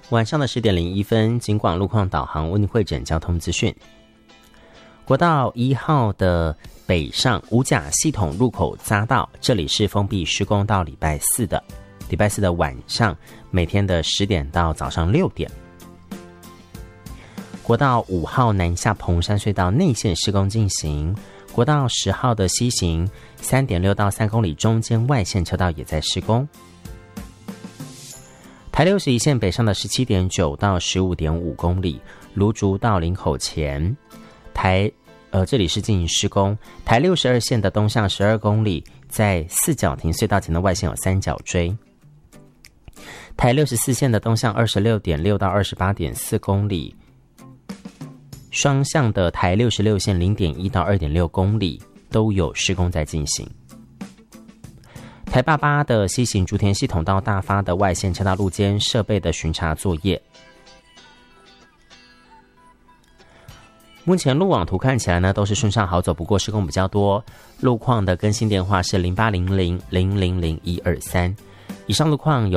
晚上的10点01分，警广路况导航为您汇整交通资讯。国道1号的北上五甲系统入口匝道，这里是封闭施工到礼拜四的晚上，每天的10点到早上6点。国道5号南下彭山隧道内线施工进行，国道10号的西行 3.6 到3公里中间外线车道也在施工。台61线北上的 17.9 到 15.5 公里，芦竹到林口前，这里是进行施工。台62线的东向12公里，在四角亭隧道前的外线有三角锥。台64线的东向 26.6 到 28.4 公里，双向的台66线 0.1 到 2.6 公里都有施工在进行。台88的西行竹田系统到大发的外线车道路肩设备的巡查作业。目前路网图看起来呢都是顺畅好走，不过施工比较多。路况的更新电话是0800000123。以上路况由